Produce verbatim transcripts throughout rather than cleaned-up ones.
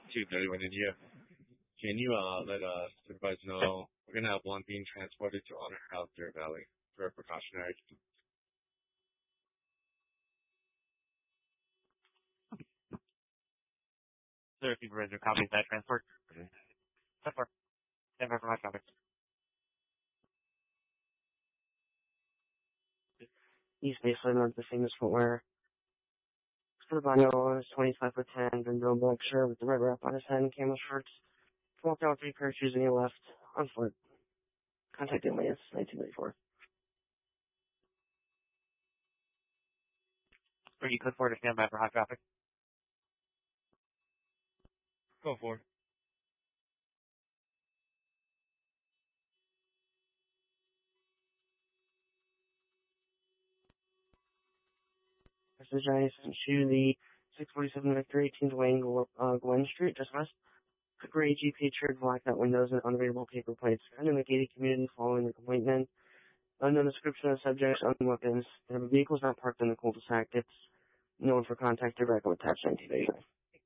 two thirty, when did you, can you, uh, let, uh, supervisor know we're gonna have one being transported to Honor House, Deer Valley for a precautionary. Sir, if you've read your copy of that transport. So far. Stand by for my copy. East Baseline, North the famous footwear. Scribano is twenty-five foot ten, and Bill black shirt with the red wrap on his head and camel shorts. Walked out with three pair of shoes and he left on foot. Contact alias nineteen ninety-four. Are you code four to stand by for hot traffic? Go for it. This is Johnny sent you the six forty-seven Victor eighteenth Wayne uh, Gwen Street, just west. A gray Jeep featured blacked out windows and unreadable paper plates. Found in the gated community following the complaint then. Unknown description of subjects, unknown weapons. There were vehicles not parked in the cul-de-sac. It's known for contact tobacco attached nineteen eighty-nine.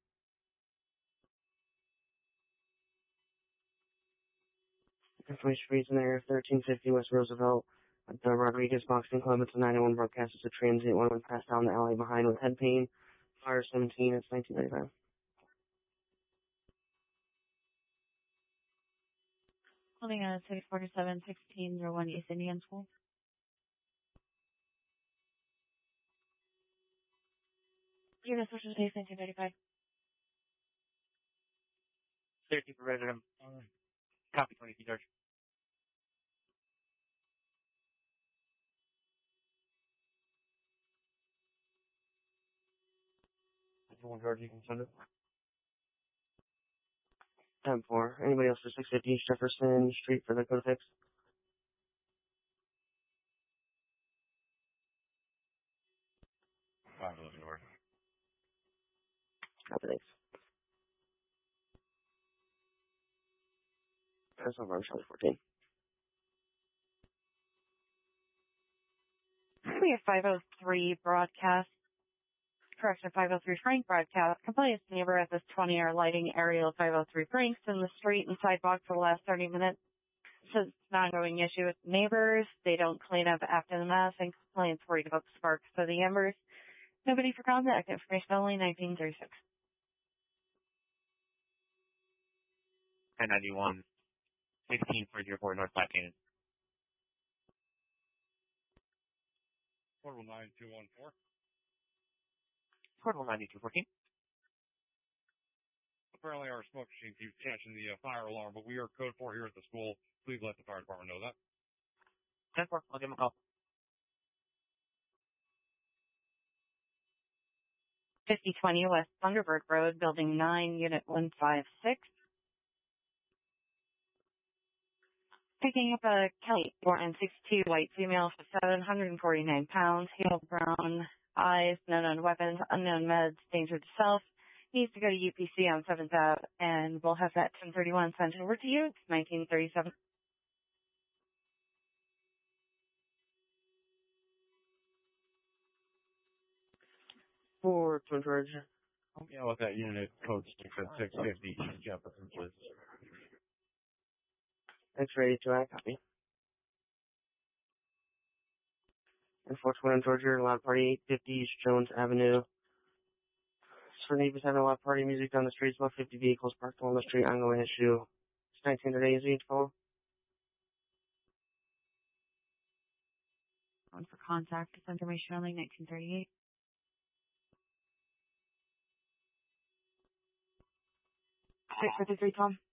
Information reads in there, thirteen fifty West Roosevelt. At the Rodriguez Boxing Club, it's a nine oh one broadcast. It's a transient one when passed down the alley behind with head pain. Fire seventeen, it's nineteen ninety-five. Holding a six forty-seven sixteen oh one East Indian School. Unit Social Space nineteen ninety-five. thirteen for resident. Copy twenty-two, George. One George, you can send it. ten four. Anybody else for six fifty Jefferson Street for the code fix? Five eleven north. Copy, thanks. That's over on Charlie fourteen. We have five oh three broadcast. Correction, five oh three Frank broadcast. Complaints neighbor at this twenty-hour lighting aerial five oh three Franks in the street and sidewalk for the last thirty minutes. Says it's an ongoing issue with neighbors. They don't clean up after the mess and complaints worried about the sparks of the embers. Nobody for contact. Information only nineteen thirty-six. ten ninety-one. sixteen for your four North Platte Canyon. Portable nine two one four. Portable ninety-two fourteen. Apparently our smoke machine keeps catching the uh, fire alarm, but we are code four here at the school. Please let the fire department know that. ten four, I'll give him a call. fifty twenty West Thunderbird Road, Building nine, Unit one five six. Picking up a Kelly Born sixty-two white female for seven hundred forty-nine pounds, hazel brown eyes, no known weapons, unknown meds, danger to self. Needs to go to U P C on seventh Avenue, and we'll have that ten thirty-one sent over to you. It's nineteen thirty-seven. For Twin George. Yeah, with that unit code six at six fifty East Jefferson, please. X-ray to I copy. And for Twin Georgia, loud party eight fifty East Jones Avenue. For neighbors having a loud party music down the street, about fifty vehicles parked along the street, ongoing issue. It's nineteen hundred A Z twelve. On for contact, it's information only nineteen thirty-eight. six fifty-three Tom.